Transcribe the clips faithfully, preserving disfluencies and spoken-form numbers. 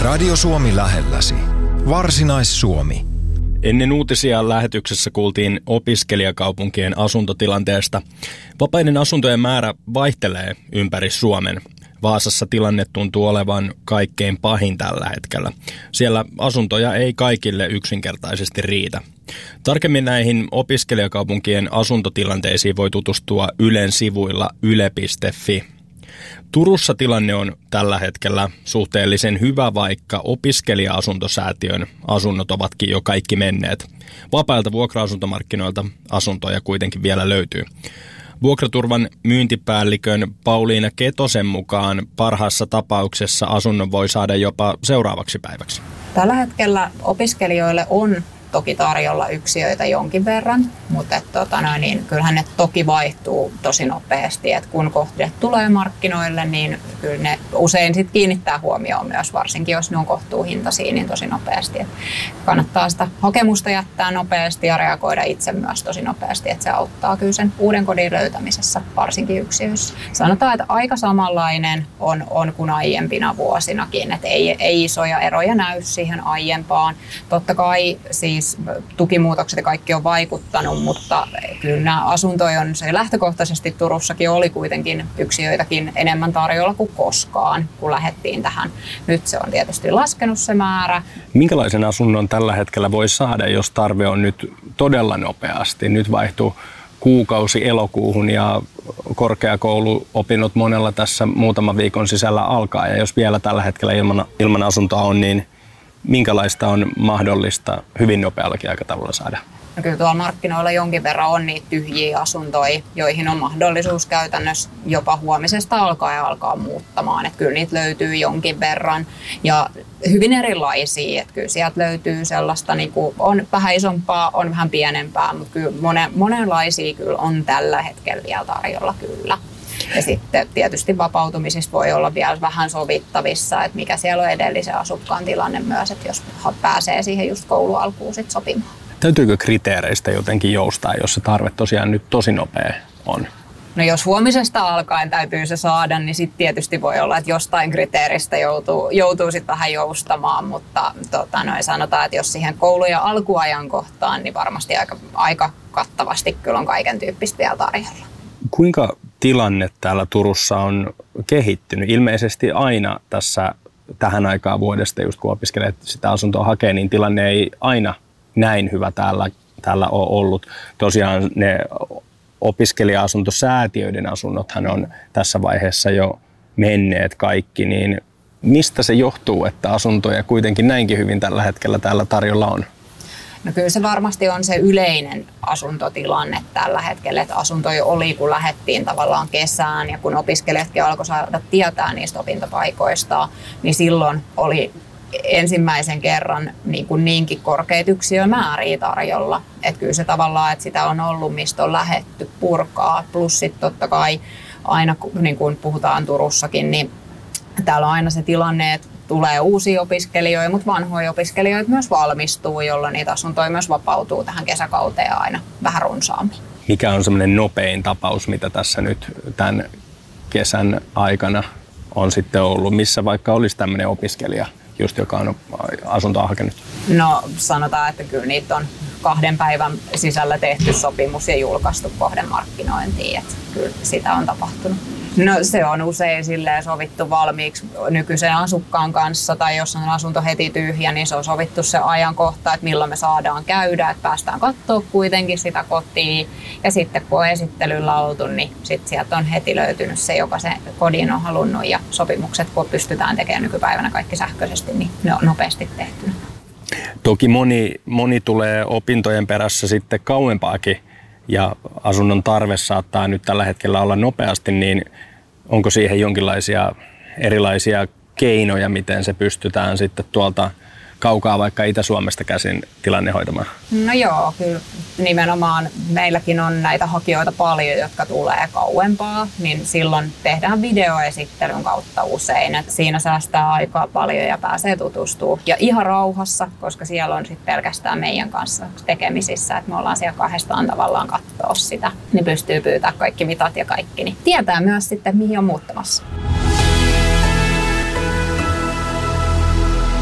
Radio Suomi lähelläsi. Varsinais-Suomi. Ennen uutisia lähetyksessä kuultiin opiskelijakaupunkien asuntotilanteesta. Vapaiden asuntojen määrä vaihtelee ympäri Suomen. Vaasassa tilanne tuntuu olevan kaikkein pahin tällä hetkellä. Siellä asuntoja ei kaikille yksinkertaisesti riitä. Tarkemmin näihin opiskelijakaupunkien asuntotilanteisiin voi tutustua Ylen sivuilla yle piste fi. Turussa tilanne on tällä hetkellä suhteellisen hyvä, vaikka opiskelija-asuntosäätiön asunnot ovatkin jo kaikki menneet. Vapailta vuokra-asuntomarkkinoilta asuntoja kuitenkin vielä löytyy. Vuokraturvan myyntipäällikön Pauliina Ketosen mukaan parhaassa tapauksessa asunnon voi saada jopa seuraavaksi päiväksi. Tällä hetkellä opiskelijoille on toki tarjolla yksiöitä jonkin verran, mutta et, tota, no, niin, kyllähän ne toki vaihtuu tosi nopeasti. Et kun kohteet tulee markkinoille, niin kyllä ne usein sit kiinnittää huomioon myös, varsinkin jos ne on kohtuuhintaisia, niin tosi nopeasti. Et kannattaa sitä hakemusta jättää nopeasti ja reagoida itse myös tosi nopeasti, että se auttaa kyllä sen uuden kodin löytämisessä, varsinkin yksiöissä. Sanotaan, että aika samanlainen on, on kuin aiempina vuosinakin, että ei, ei isoja eroja näy siihen aiempaan. Totta kai siis tukimuutokset ja kaikki on vaikuttanut, mutta kyllä nämä asuntoja on se lähtökohtaisesti Turussakin oli kuitenkin yksiöitäkin enemmän tarjolla kuin koskaan, kun lähdettiin tähän. Nyt se on tietysti laskenut se määrä. Minkälaisen asunnon tällä hetkellä voi saada, jos tarve on nyt todella nopeasti? Nyt vaihtuu kuukausi elokuuhun ja korkeakouluopinnot monella tässä muutaman viikon sisällä alkaa. Ja jos vielä tällä hetkellä ilman, ilman asuntoa on, niin minkälaista on mahdollista hyvin nopeallakin aikataululla saada? No kyllä tuolla markkinoilla jonkin verran on niitä tyhjiä asuntoja, joihin on mahdollisuus käytännössä jopa huomisesta alkaa ja alkaa muuttamaan. Että kyllä niitä löytyy jonkin verran ja hyvin erilaisia. Että kyllä sieltä löytyy sellaista, niin kuin on vähän isompaa, on vähän pienempää, mutta kyllä monen, monenlaisia kyllä on tällä hetkellä vielä tarjolla kyllä. Ja sitten tietysti vapautumisista voi olla vielä vähän sovittavissa, että mikä siellä on edellisen asukkaan tilanne myös, että jos pääsee siihen just koulu alkuun sit sopimaan. Täytyykö kriteereistä jotenkin joustaa, jos se tarve tosiaan nyt tosi nopea on? No jos huomisesta alkaen täytyy se saada, niin sitten tietysti voi olla, että jostain kriteeristä joutuu, joutuu sitten vähän joustamaan, mutta tota, no, sanotaan, että jos siihen koulu- ja alkuajankohtaan, niin varmasti aika, aika kattavasti kyllä on kaiken tyyppistä vielä tarjolla. Kuinka tilanne täällä Turussa on kehittynyt? Ilmeisesti aina tässä tähän aikaan vuodesta, just kun opiskelee sitä asuntoa hakee, niin tilanne ei aina näin hyvä täällä, täällä ole ollut. Tosiaan ne opiskelija-asuntosäätiöiden asunnothan on tässä vaiheessa jo menneet kaikki, niin mistä se johtuu, että asuntoja kuitenkin näinkin hyvin tällä hetkellä täällä tarjolla on? No kyllä se varmasti on se yleinen asuntotilanne tällä hetkellä, että asuntoja oli kun lähdettiin tavallaan kesään ja kun opiskelijatkin alkoi saada tietää niistä opintopaikoista, niin silloin oli ensimmäisen kerran niin kuin niinkin korkeita yksilömääriä tarjolla. Että kyllä se tavallaan, että sitä on ollut, mistä on lähdetty purkaa, plus sitten totta kai aina niin kuin puhutaan Turussakin, niin täällä on aina se tilanne, että tulee uusia opiskelijoita, mutta vanhoja opiskelijoita myös valmistuu, jolloin niitä asuntoja myös vapautuu tähän kesäkauteen aina vähän runsaammin. Mikä on semmoinen nopein tapaus, mitä tässä nyt tämän kesän aikana on sitten ollut, missä vaikka olisi tämmöinen opiskelija, just joka on asuntoa hakenut? No sanotaan, että kyllä niitä on kahden päivän sisällä tehty sopimus ja julkaistu kohdemarkkinointiin, että kyllä sitä on tapahtunut. No se on usein silleen sovittu valmiiksi nykyisen asukkaan kanssa, tai jos on asunto heti tyhjä, niin se on sovittu se ajankohta, että milloin me saadaan käydä, että päästään katsoa kuitenkin sitä kotiin. Ja sitten kun on esittelyllä oltu, niin sitten sieltä on heti löytynyt se, joka se kodin on halunnut, ja sopimukset, kun pystytään tekemään nykypäivänä kaikki sähköisesti, niin ne on nopeasti tehty. Toki moni, moni tulee opintojen perässä sitten kauempaakin, ja asunnon tarve saattaa nyt tällä hetkellä olla nopeasti, niin onko siihen jonkinlaisia erilaisia keinoja, miten se pystytään sitten tuolta kaukaa vaikka Itä-Suomesta käsin tilanne hoitamaan? No joo, kyllä nimenomaan meilläkin on näitä hakijoita paljon, jotka tulee kauempaa, niin silloin tehdään videoesittelyn kautta usein. Et siinä säästää aikaa paljon ja pääsee tutustumaan. Ja ihan rauhassa, koska siellä on sitten pelkästään meidän kanssa tekemisissä, että me ollaan siellä kahdestaan tavallaan katsoa sitä, niin pystyy pyytämään kaikki mitat ja kaikki. Niin tietää myös sitten, mihin on muuttamassa.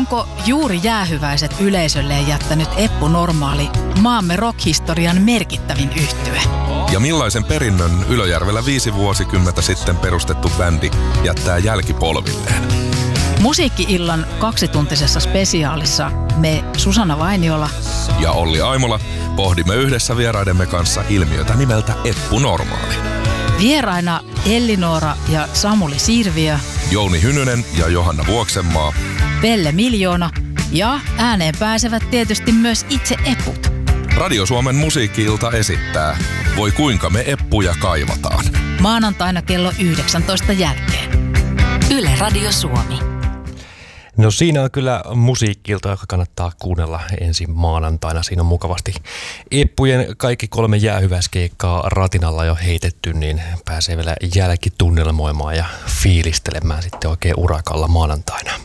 Onko juuri jäähyväiset yleisölleen jättänyt Eppu Normaali maamme rock-historian merkittävin yhtye? Ja millaisen perinnön Ylöjärvellä viisi vuosikymmentä sitten perustettu bändi jättää jälkipolvilleen? Musiikki-illan kaksituntisessa spesiaalissa me Susanna Vainiola ja Olli Aimola pohdimme yhdessä vieraidemme kanssa ilmiötä nimeltä Eppu Normaali. Vieraina Elli-Noora ja Samuli Sirviö, Jouni Hynynen ja Johanna Vuoksenmaa, Pelle Miljoona ja ääneen pääsevät tietysti myös itse eput. Radio Suomen musiikki-ilta esittää Voi kuinka me eppuja kaivataan. Maanantaina kello yhdeksäntoista jälkeen. Yle Radio Suomi. No siinä on kyllä musiikki-ilta, joka kannattaa kuunnella ensi maanantaina. Siinä on mukavasti eppujen kaikki kolme jäähyväiskeikkaa ratinalla jo heitetty, niin pääsee vielä jälkitunnelmoimaan ja fiilistelemään sitten oikein urakalla maanantaina.